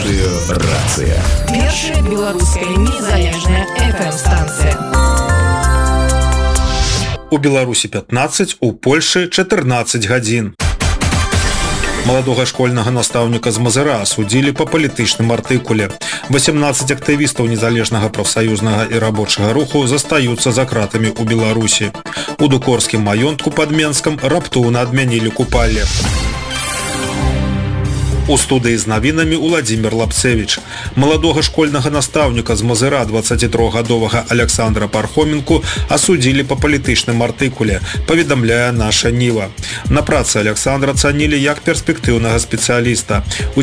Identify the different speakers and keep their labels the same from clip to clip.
Speaker 1: Радыёрацыя.
Speaker 2: Першая беларуская незалежная FM-станцыя.
Speaker 3: У Беларусі 15, у Польшы 14 гадзін. Маладога школьнага настаўніка з Мазыра асудзілі па палітычным артыкуле. 18 актывістаў незалежнага прафсаюзнага і рабочага руху застаюцца за кратамі ў Беларусі. У дукорскім маёнтку пад Менскам раптоўна адмянілі купалле. У студыі з навінамі Уладзімір Лапцевіч. Маладога школьнага настаўніка з Мазыра 23гадовага Александра Пархоменку асудзілі па палітычным артыкуле, паведамляе наша Ніва. На працы Александра цанілі як перспектыўнага спецыяліста. У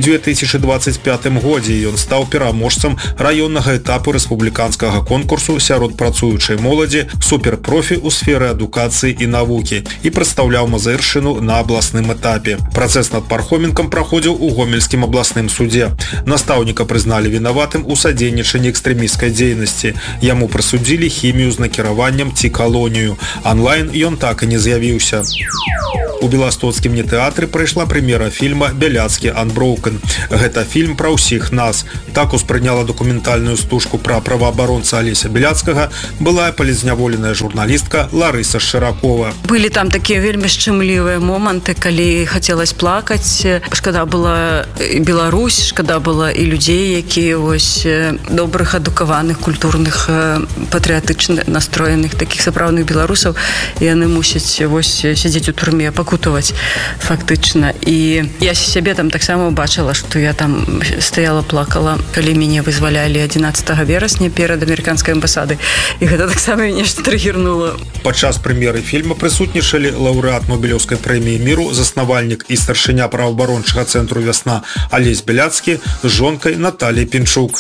Speaker 3: 2025 годзе ён стаў пераможцам раённага этапу рэспубліканскага конкурсу сярод працуючай моладзі суперпрофі ў сферы адукацыі і навукі і прадстаўляў Мазыршчыну на абласным этапе. Працэс над Пархоменкам праходзіў у Гомельскім абласным суде. Настаўніка прызналі вінаватым у садзейнічанні экстрэмісцкай дзейнасці. Яму прысудзілі хімію з накіраваннем ці калонію. Анлайн ён так і не з'явіўся. У Беластоцкім нетэатры прайшла прэм'ера фільма «Бяляцкі Unbroken». Гэта фільм пра ўсіх нас. Так успрыняла дакументальную стужку пра праваабаронца Алеся Бяляцкага былая палізняволеная журналістка Ларыса Шыракова.
Speaker 4: Былі там такія вельмі шчымлівыя моманты, калі хацелось плакаць. Шкада была і Беларусь, шкада была і людзей, якія вось добрых, адукаваных, культурных, патрыятычна настроеных, такіх сапраўдных беларусаў. Яны мусяць вось сядзець у турме, пакутаваць фактычна. І я сябе там таксама бачыла, што я там стаяла, плакала, калі мяне вызвалялі 11 верасня перад амерыканскай амбасадай. І гэта таксама нешта трыгернула.
Speaker 3: Падчас прэм'еры фільма прысутнічалі лаўрэат Нобелеўскай прэміі міру, заснавальнік і старшыня праваабарончага цэнтру «Вясна» Алесь Бяляцкі з жонкай Наталіяй Пінчук.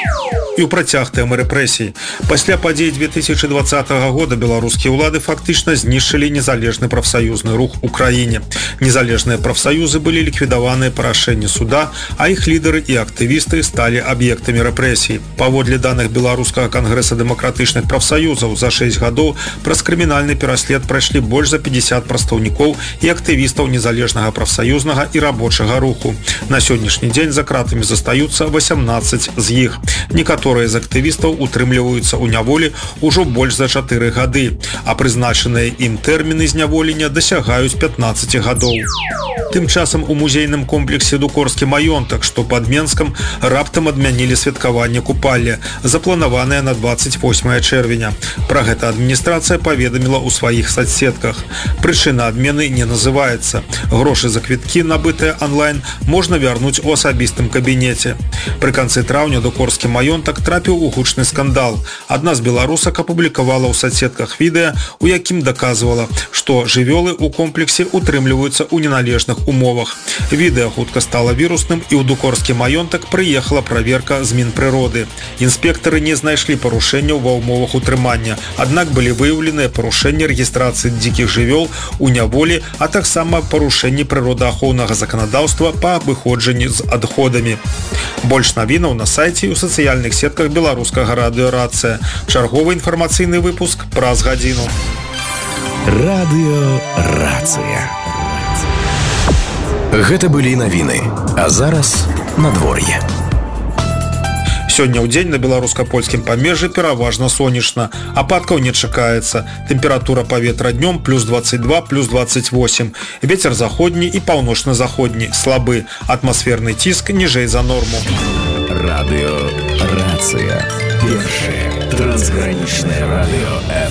Speaker 3: І ў працяг тэмы рэпрэсій. Пасля падзей 2020 года беларускія ўлады фактычна знішчылі незалежны прафсаюзны рух у краіне. Незалежныя прафсаюзы былі ліквідаваныя па рашэнні суда, а іх лідары і актывісты сталі аб'ектамі рэпрэсій. Паводле даных Беларускага кангрэса дэмакратычных прафсаюзаў за 6 гадоў праз крымінальны пераслед прайшлі больш за 50 прадстаўнікоў і актывістаў незалежнага прафсаюзнага і рабочага руху. На сённяшні дзень за кратамі застаюцца 18 з іх. Некаторыя з актывістаў утрымліваюцца ў няволі ўжо больш за 4 гады, а прызначаныя ім тэрміны зняволення дасягаюць 15 гадоў. Тым часам у музейным комплексе «Дукорскі маёнтак», што пад Менскам, раптам адмянілі святкаванне купалля, запланаванае на 28 чэрвеня. Пра гэта адміністрацыя паведаміла ў сваіх соцсетках. Прычына адмены не называецца. Грошы за квіткі, набытыя онлайн, можна вярнуць у асабістым кабінеце. Пры канцы траўня Дукорскі маёнтак трапіў у гучны скандал. Адна з беларусак апублікавала ў соцсетках відэа, у якім даказвала, што жывёлы ў комплексе утрымліваюцца ў неналежных умовах. Відэа хутка стала вірусным, і ў Дукорскі маёнтак прыехала праверка з Мінпрыроды. Інспектары не знайшлі парушэнняў ва ўмовах утрымання, аднак былі выяўленыя парушэнні рэгістрацыі дзікіх жывёл у няволі, а таксама парушэнні прыродаахоўнага заканадаўства па абыходжанні з адходамі. Больш навінаў на сайце і ў сацыяльных сетках беларускага радыёрацыя. Чарговы інфармацыйны выпуск праз гадзіну.
Speaker 1: Радыёрацыя. Гэта былі навіны, а зараз надвор'е.
Speaker 3: Сёння ў дзень на беларуска-польскім памежжы пераважна сонечна. Ападкаў не чакаецца. Тэмпература паветра днём плюс 22, плюс 28. Вецер заходні і паўночна-заходні, слабы. Атмасферны ціск ніжэй за норму.
Speaker 1: Радыёрацыя. Першае трансгранічнае радыё